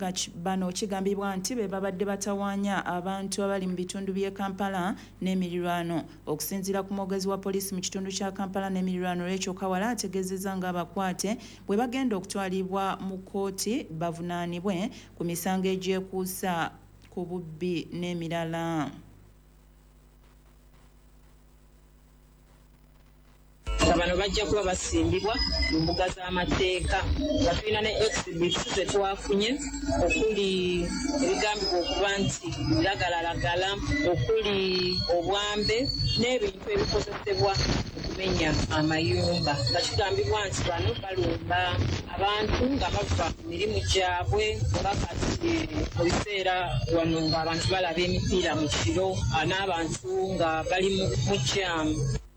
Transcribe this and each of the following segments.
nga bano kigambibwa nti be babadde batawaanya abantu abali mu bitundu by'e Kampala n'emirirwano. Okusinziira ku mwogezi wa poliisi mu kitundu kya Kampala n'emirirwano Rachel Kawala ategeezezza nga abakwate bwe bagenda okutwalibwa mu kkooti bavunaanibwe ku misango egyekuusa ku bubbi n'emirala. Bano bajja kuba basimbibwa mu mbuga z'amateeka nga tulina ne exhibits ze twafunye okuli ebigambibwa okuba nti lagalalagala okuli obwambe n'ebintu ebikozesebwa okumenya amayumba nga kigambibwa nti bano balumba abantu nga bava ku mirimu gyabwe nga kati mu biseera wano ng'abantu balaba emipiira mu kiro n'abantu nga bali mu jaamu.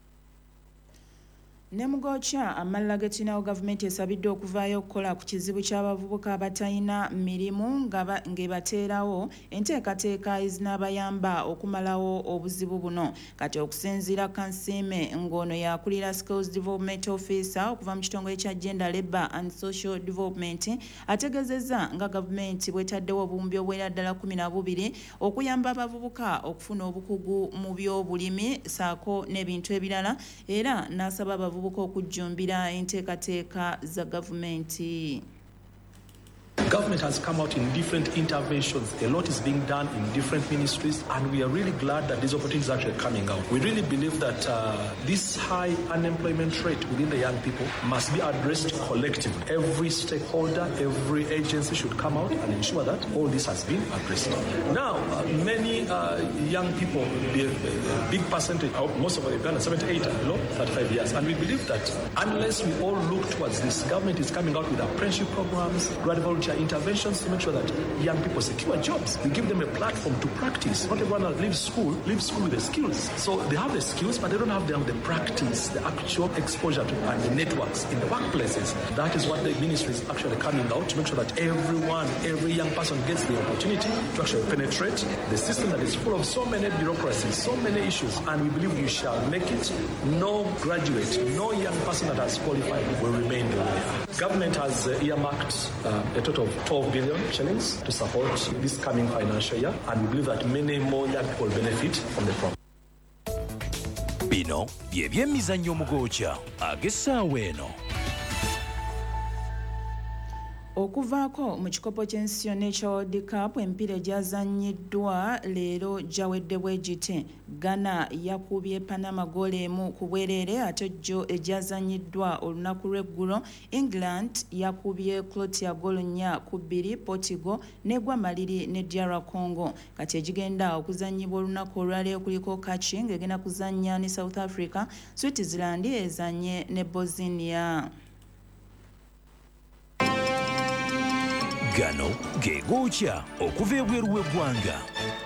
Ne mugokya amalala getinawo gavumenti esabidde okuvaayo okukola ku kizibu ky'abavubuka abatalina mirimu ng'ebateerawo enteekateeka ezinaabayamba okumalawo obuzibu buno. Kati okusinziira Kansiime ng'ono yakulira Skills Development Officer okuva mu kitongole kya Gender, Labour and Social Development ategeezezza nga gavumenti bwetaddewo obuwumbi obwera ddala 12 okuyamba abavubuka okufuna obukugu mu by'obulimi saako n'ebintu ebirala era n'asaba abavubuka okujjumbira enteekateeka za gavumenti. Government has come out in different interventions. A lot is being done in different ministries, and we are really glad that these opportunities are actually coming out. We really believe that this high unemployment rate within the young people must be addressed collectively. Every stakeholder, every agency should come out and ensure that all this has been addressed. Now, many young people, a big percentage, most of them, 78, below 35 years, and we believe that unless we all look towards this, government is coming out with apprenticeship programs, graduate interventions to make sure that young people secure jobs. We give them a platform to practice. Not everyone leaves school with the skills. So they have the skills, but they don't have the practice, the actual exposure to and the networks in the workplaces. That is what the ministry is actually coming out to make sure that every young person gets the opportunity to actually penetrate the system that is full of so many bureaucracies, so many issues, and we believe we shall make it. No graduate, no young person that has qualified will remain the way they are. Government has earmarked a total of 12 billion shillings to support this coming financial year, and we believe that many more young people benefit from the program. Bino by'ebyemizannyo omugoocha ag'essaawa eno. Okuvaako mu kikopo ky'ensi yonna ekya World Cup emipiira egyazannyiddwa leero gyawedde bwe giti. Ghana yakubye Panama goal emu ku bwereere ate jjo egyazannyiddwa olunaku lw'eggulo. England yakubye Croatia goal 4-2, Portugal negwa maliri ne DR Congo. Kati egigenda okuzannyibwa olunaku olwaleero kuliko Kaching egenda kuzannya ne South Africa, Switzerland ezanye ne Bosnia. Gano ge gookya okuva ebweru w'eggwanga.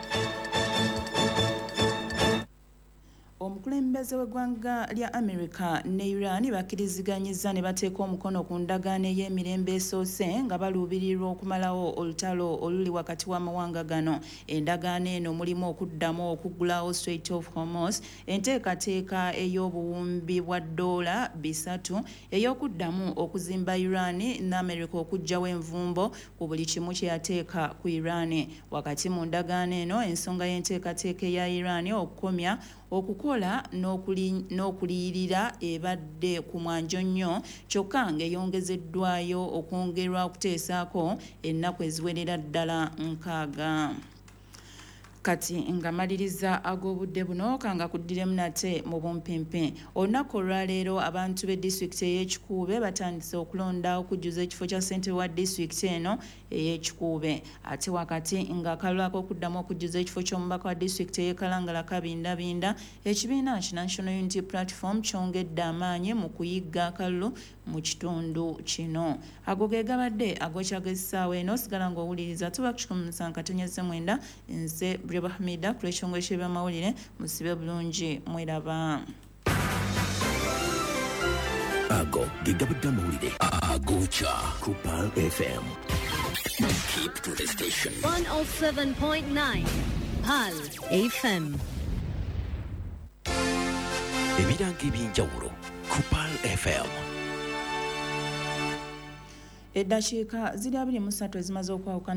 Omukulembeze w'eggwanga lya America ne Iran bakkiriziganyizza ne bateeka omukono ku ndagaano ey'emirembe esoose nga baluubirirwa okumalawo olutalo oluli wakati w'amawanga gano. Endagaano eno mulimu okuddamu okuggulawo Strait of Hormuz, enteekateeka ey'obuwumbi bwa $3 ey'okuddamu okuzimba Iran ne America okuggyawo envumbo ku buli kimu kye yateeka ku Iran. Wakati mu ndagaano eno ensonga y'enteekateeka eya Iran okukomya okukola n'okuliyirira ebadde ku mwanjo nnyo kyokka ng'eyongezeddwayo okwongerwa okuteesaako ennaku eziwerera ddala 6. Kati nga maliriza ag'obudde buno kanga kuddiremu nate mu bumpimpi. Olunaku olwaleero abantu be disitulikiti ey'Ekikuube batandise okulonda okujjuza ekifo kya ssentebe wa disitulikiti eno ey'Ekikuube. Ate wakati nga akalulu ak'okuddamu okujjuza ekifo ky'omubaka wa disitulikiti ey'Kalangala kabindabinda, ekibiina ki National Unity Platform kyongedde amaanyi mu kuyigga akalulu mu kitundu kino. Ago ge gabadde agokya g'essaawa eno, sigala ng'owuliriza tuba ku 19.9 nze Breba Hamida ku ekitongole ky'ebyamawulire musibe bulungi mweraba. Ago ge gabadde amawulire agokya ku Pal FM. Keep to the station. 107.9 Pal FM. Ebiranga eby'enjawulo ku Pal FM. Eddakiika ziri 23 zimaze okwawuka